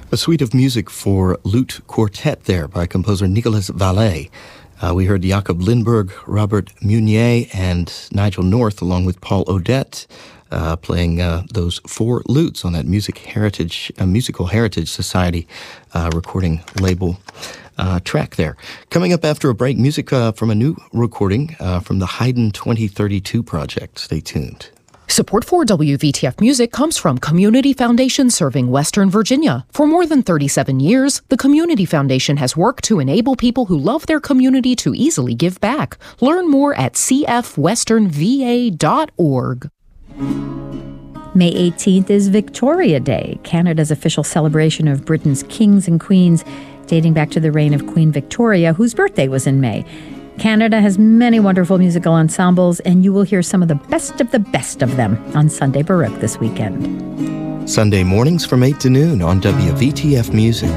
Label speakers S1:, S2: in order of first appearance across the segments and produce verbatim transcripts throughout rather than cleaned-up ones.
S1: A suite of music for lute quartet there by composer Nicolas Vallet. Uh, we heard Jakob Lindberg, Robert Meunier, and Nigel North, along with Paul Odette, uh, playing uh, those four lutes on that Music Heritage, uh, Musical Heritage Society uh, recording label uh, track there. Coming up after a break, music uh, from a new recording uh, from the Haydn twenty thirty-two project. Stay tuned.
S2: Support for W V T F Music comes from Community Foundation serving Western Virginia. For more than thirty-seven years, the Community Foundation has worked to enable people who love their community to easily give back. Learn more at c f western v a dot org.
S3: May eighteenth is Victoria Day, Canada's official celebration of Britain's kings and queens, dating back to the reign of Queen Victoria, whose birthday was in May. Canada has many wonderful musical ensembles, and you will hear some of the best of the best of them on Sunday Baroque this weekend.
S1: Sunday mornings from eight to noon on W V T F Music.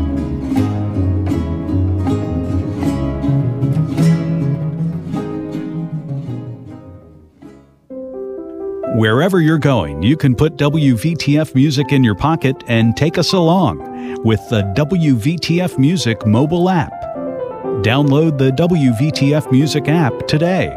S4: Wherever you're going, you can put W V T F Music in your pocket and take us along with the W V T F Music mobile app. Download the W V T F Music app today.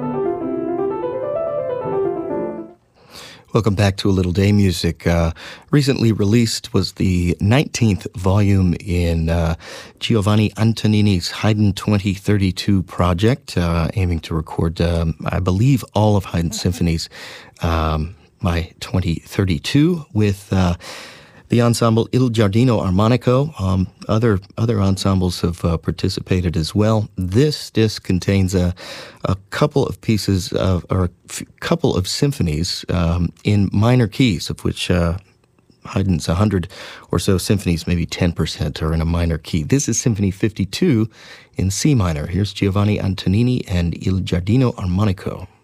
S1: Welcome back to A Little Day Music. Uh, recently released was the nineteenth volume in uh, Giovanni Antonini's Haydn twenty thirty-two project, uh, aiming to record, um, I believe, all of Haydn's symphonies um, by twenty thirty-two with uh, the ensemble Il Giardino Armonico. Um, other other ensembles have uh, participated as well. This disc contains a, a couple of pieces of, or a f- couple of symphonies um, in minor keys, of which uh, Haydn's one hundred or so symphonies, maybe ten percent are in a minor key. This is Symphony fifty-two in C minor. Here's Giovanni Antonini and Il Giardino Armonico.